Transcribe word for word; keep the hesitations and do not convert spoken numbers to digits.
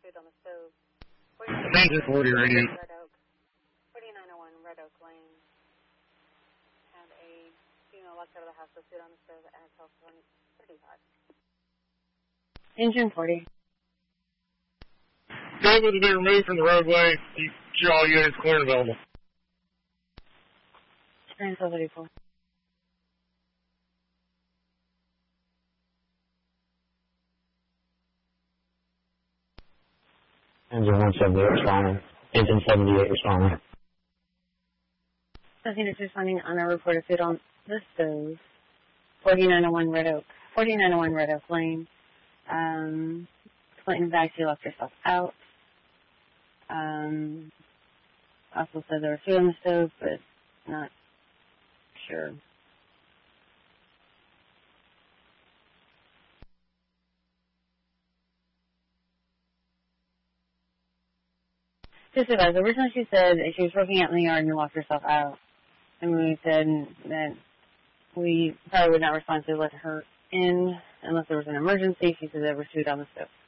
food on the stove. Danger forty radio. Red Oak. forty-nine oh one Red Oak Lane. Had a female walked out of the house with food on the stove and a telephone pretty hot. Engine forty. Vehicle to be removed from the roadway. You, all units clear and available. Transfer thirty-four. Engine one seventy-eight responding. Engine seventy-eight responding. Nothing is responding on a report of food on the stove. forty-nine oh one Red Oak. forty-nine oh one Red Oak Lane. Um, Clinton advised you left yourself out. Um, also said there was food on the stove, but not sure. Just advise, originally she said she was working out in the yard and locked herself out. And we said that we probably would not respond to let her in unless there was an emergency. She said there was food on the stove.